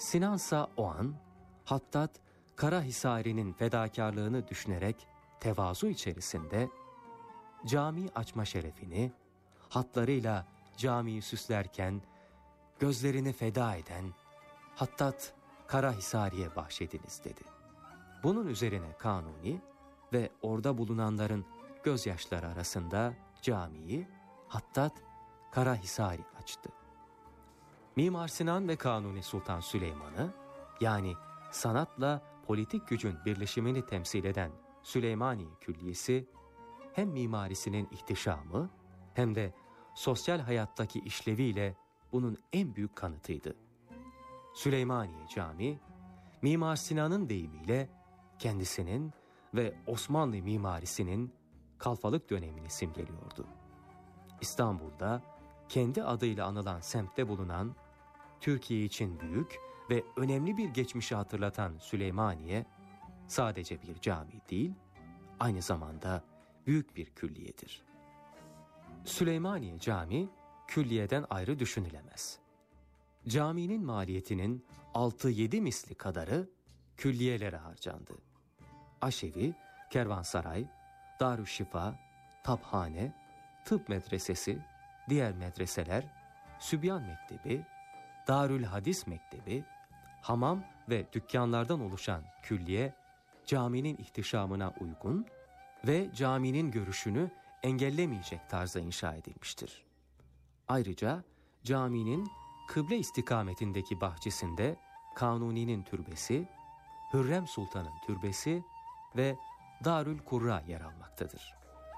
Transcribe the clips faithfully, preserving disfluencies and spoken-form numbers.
Sinansa o an Hattat Karahisari'nin fedakarlığını düşünerek tevazu içerisinde cami açma şerefini hatlarıyla camiyi süslerken gözlerini feda eden Hattat Karahisari'ye bahşediniz dedi. Bunun üzerine Kanuni ve orada bulunanların gözyaşları arasında camiyi Hattat Karahisari açtı. Mimar Sinan ve Kanuni Sultan Süleyman'ı, yani sanatla politik gücün birleşimini temsil eden Süleymaniye Külliyesi, hem mimarisinin ihtişamı hem de sosyal hayattaki işleviyle bunun en büyük kanıtıydı. Süleymaniye Camii, Mimar Sinan'ın deyimiyle kendisinin ve Osmanlı mimarisinin kalfalık dönemini simgeliyordu. İstanbul'da kendi adıyla anılan semtte bulunan, Türkiye için büyük ve önemli bir geçmişi hatırlatan Süleymaniye, sadece bir cami değil, aynı zamanda büyük bir külliyedir. Süleymaniye Camii, külliyeden ayrı düşünülemez. Caminin maliyetinin altı yedi misli kadarı külliyelere harcandı. Aşevi, kervansaray, Darüşşifa, taphane, tıp medresesi, diğer medreseler, Sübyan Mektebi, Darül Hadis Mektebi, hamam ve dükkanlardan oluşan külliye, caminin ihtişamına uygun ve caminin görüşünü engellemeyecek tarzda inşa edilmiştir. Ayrıca caminin kıble istikametindeki bahçesinde Kanuni'nin türbesi, Hürrem Sultan'ın türbesi ve Darül Kurra yer almaktadır.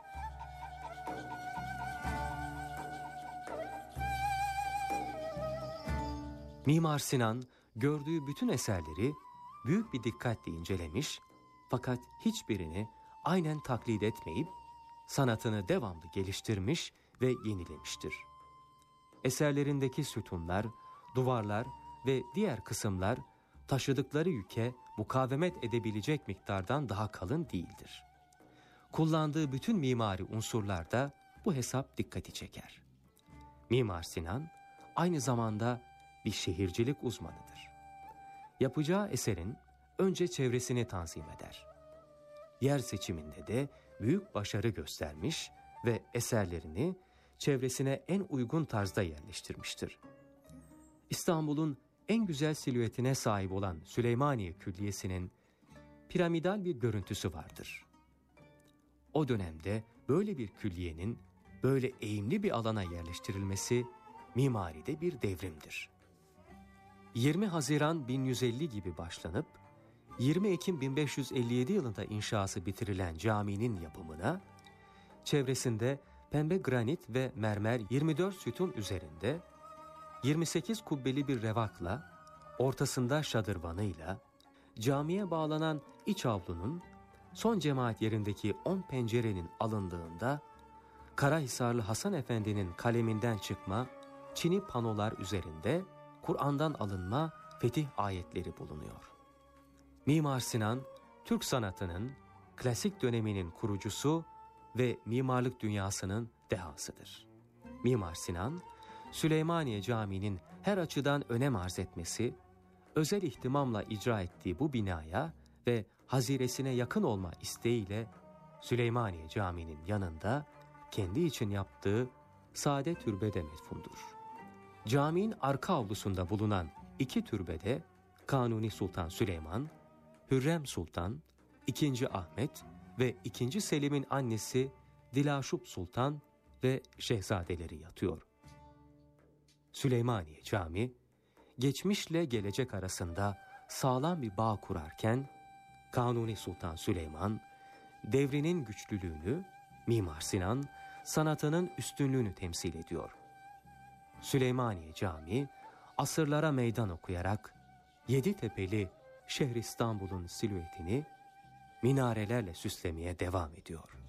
Mimar Sinan gördüğü bütün eserleri büyük bir dikkatle incelemiş, fakat hiçbirini aynen taklit etmeyip sanatını devamlı geliştirmiş ve yenilemiştir. Eserlerindeki sütunlar, duvarlar ve diğer kısımlar taşıdıkları yüke mukavemet edebilecek miktardan daha kalın değildir. Kullandığı bütün mimari unsurlarda bu hesap dikkati çeker. Mimar Sinan aynı zamanda bir şehircilik uzmanıdır. Yapacağı eserin önce çevresini tanzim eder. Yer seçiminde de büyük başarı göstermiş ve eserlerini çevresine en uygun tarzda yerleştirmiştir. İstanbul'un en güzel silüetine sahip olan Süleymaniye Külliyesi'nin piramidal bir görüntüsü vardır. O dönemde böyle bir külliyenin böyle eğimli bir alana yerleştirilmesi mimaride bir devrimdir. yirmi Haziran bin yüz elli gibi başlanıp yirmi Ekim bin beş yüz elli yedi yılında inşası bitirilen caminin yapımına, çevresinde pembe granit ve mermer yirmi dört sütun üzerinde yirmi sekiz kubbeli bir revakla, ortasında şadırvanıyla, camiye bağlanan iç avlunun son cemaat yerindeki on pencerenin alındığında, Karahisarlı Hasan Efendi'nin kaleminden çıkma çini panolar üzerinde Kur'an'dan alınma fetih ayetleri bulunuyor. Mimar Sinan, Türk sanatının klasik döneminin kurucusu ve mimarlık dünyasının dehasıdır. Mimar Sinan, Süleymaniye Camii'nin her açıdan önem arz etmesi, özel ihtimamla icra ettiği bu binaya ve haziresine yakın olma isteğiyle Süleymaniye Camii'nin yanında kendi için yaptığı sade türbede metfundur. Caminin arka avlusunda bulunan iki türbede Kanuni Sultan Süleyman, Hürrem Sultan, ikinci Ahmet ve ikinci Selim'in annesi Dilaşup Sultan ve şehzadeleri yatıyor. Süleymaniye Camii, geçmişle gelecek arasında sağlam bir bağ kurarken, Kanuni Sultan Süleyman, devrinin güçlülüğünü, Mimar Sinan, sanatının üstünlüğünü temsil ediyor. Süleymaniye Camii, asırlara meydan okuyarak, yedi tepeli şehir İstanbul'un silüetini minarelerle süslemeye devam ediyor.